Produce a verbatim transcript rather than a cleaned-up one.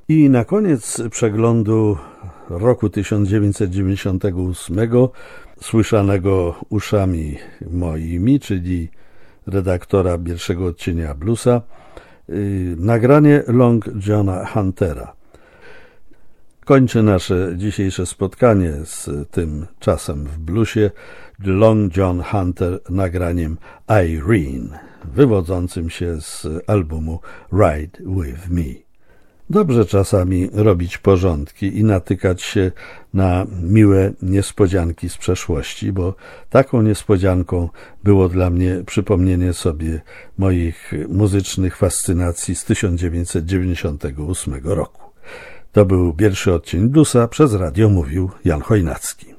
I na koniec przeglądu roku tysiąc dziewięćset dziewięćdziesiątego ósmego, słyszanego uszami moimi, czyli redaktora pierwszego odcienia bluesa, yy, nagranie Long Johna Huntera. Kończę nasze dzisiejsze spotkanie z tym czasem w bluesie Long John Hunter nagraniem Irene, wywodzącym się z albumu Ride With Me. Dobrze czasami robić porządki i natykać się na miłe niespodzianki z przeszłości, bo taką niespodzianką było dla mnie przypomnienie sobie moich muzycznych fascynacji z tysiąc dziewięćset dziewięćdziesiątego ósmego roku. To był pierwszy odcinek bluesa, przez radio mówił Jan Chojnacki.